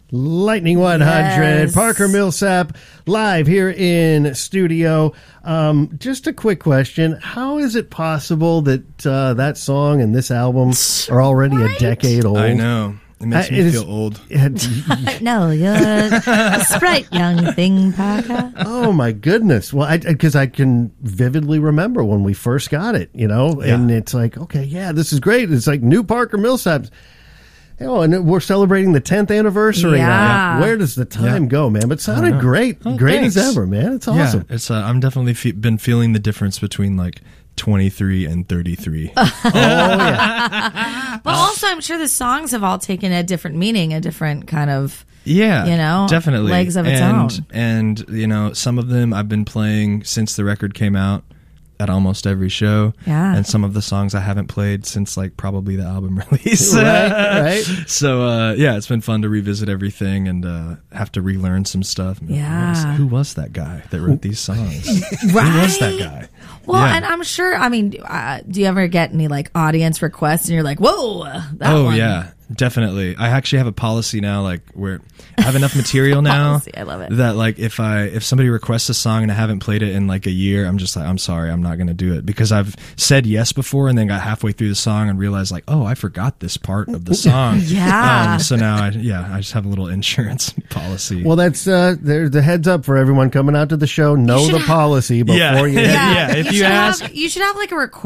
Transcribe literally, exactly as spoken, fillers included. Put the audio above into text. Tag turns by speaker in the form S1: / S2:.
S1: Lightning one hundred,
S2: Yes.
S1: Parker Millsap, live here in studio. Um, just a quick question. How is it possible that uh, that song and this album are already
S2: Right?
S1: a decade old?
S3: I know. It makes
S1: Uh,
S3: me
S1: it is-
S3: feel old.
S2: No, you're a sprite young thing, Parker.
S1: Oh, my goodness. Well, because I, I can vividly remember when we first got it, you know,
S3: Yeah.
S1: and it's like, okay, yeah, this is great. It's like new Parker Millsap. Oh, and we're celebrating the tenth anniversary.
S2: Yeah.
S1: now. Where does the time
S3: Yeah.
S1: go, man? But it sounded great.
S3: Oh,
S1: great as
S3: thanks.
S1: ever, man. It's awesome.
S3: Yeah, it's. Uh, I'm definitely fe- been feeling the difference between like twenty-three and thirty-three.
S1: Oh, yeah.
S2: But also, I'm sure the songs have all taken a different meaning, a different kind of,
S3: Yeah,
S2: you know,
S3: definitely
S2: legs of its
S3: and,
S2: own.
S3: And you know, some of them I've been playing since the record came out at almost every show.
S2: Yeah.
S3: And some of the songs I haven't played since like probably the album release.
S1: Right, right.
S3: So uh, yeah, it's been fun to revisit everything and uh, have to relearn some stuff.
S2: Yeah.
S3: What was- who was that guy that wrote these songs?
S2: Right?
S3: Who was that guy?
S2: Well,
S3: Yeah.
S2: and I'm sure, I mean, uh, do you ever get any like audience requests and you're like, whoa, that
S3: oh
S2: one.
S3: yeah, definitely. I actually have a policy now, like where I have enough material now
S2: Policy, I love it.
S3: that like if I if somebody requests a song and I haven't played it in like a year, I'm just like, I'm sorry, I'm not going to do it, because I've said yes before and then got halfway through the song and realized like, oh, I forgot this part of the song.
S2: Yeah.
S3: Um, so now I yeah, I just have a little insurance policy.
S1: Well, that's uh, there's the heads up for everyone coming out to the show. Know
S2: should
S1: the
S2: ha-
S1: policy before
S3: Yeah.
S1: you.
S3: Yeah. if you
S2: should
S3: ask-
S2: have, you should have like a request